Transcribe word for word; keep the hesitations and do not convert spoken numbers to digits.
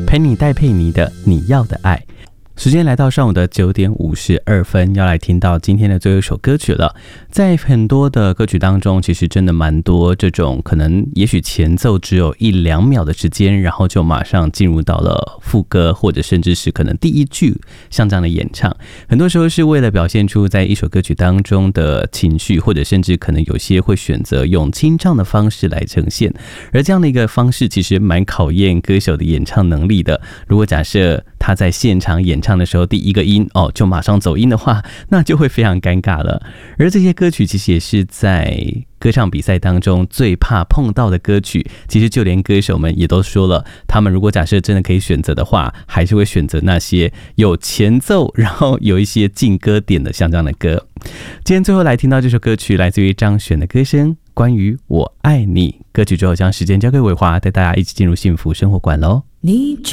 陪你戴佩妮的你要的爱。时间来到上午的九点五十二分，要来听到今天的最后一首歌曲了。在很多的歌曲当中，其实真的蛮多这种可能也许前奏只有一两秒的时间，然后就马上进入到了副歌，或者甚至是可能第一句，像这样的演唱，很多时候是为了表现出在一首歌曲当中的情绪，或者甚至可能有些会选择用清唱的方式来呈现，而这样的一个方式其实蛮考验歌手的演唱能力的。如果假设他在现场演唱的时候第一个音哦就马上走音的话，那就会非常尴尬了。而这些歌曲其实也是在歌唱比赛当中最怕碰到的歌曲，其实就连歌手们也都说了，他们如果假设真的可以选择的话，还是会选择那些有前奏然后有一些进歌点的像这样的歌。今天最后来听到这首歌曲，来自于张悬的歌声，关于我爱你。歌曲之后将时间交给伟华，带大家一起进入幸福生活馆咯。你